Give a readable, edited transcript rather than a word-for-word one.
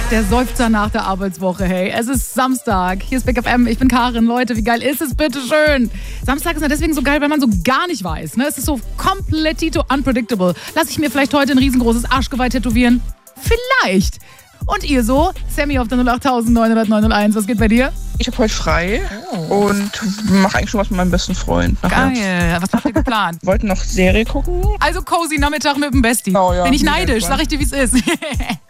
Der Seufzer nach der Arbeitswoche, hey. Es ist Samstag. Hier ist Big FM. Ich bin Karin. Leute, wie geil ist es bitte schön? Samstag ist ja deswegen so geil, weil man so gar nicht weiß. Ne? Es ist so komplettito unpredictable. Lass ich mir vielleicht heute ein riesengroßes Arschgeweih tätowieren? Vielleicht. Und ihr so? Sammy auf der 08901. Was geht bei dir? Ich habe heute frei und mache eigentlich schon was mit meinem besten Freund. Nachher. Geil. Was habt ihr geplant? Wollten noch Serie gucken. Also cozy Nachmittag mit dem Bestie. Oh ja, Bin ich mega neidisch, entspannt. sag ich dir, wie es ist.